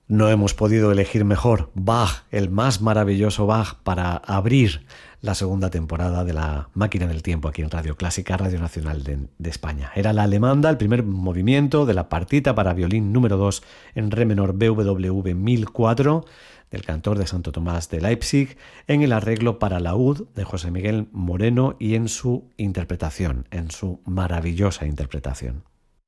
No hemos podido elegir mejor Bach, el más maravilloso Bach, para abrir la segunda temporada de La Máquina del Tiempo aquí en Radio Clásica, Radio Nacional de España. Era la alemanda, el primer movimiento de la partita para violín número 2 en re menor BWV 1004 del cantor de Santo Tomás de Leipzig, en el arreglo para laúd de José Miguel Moreno y en su interpretación, en su maravillosa interpretación.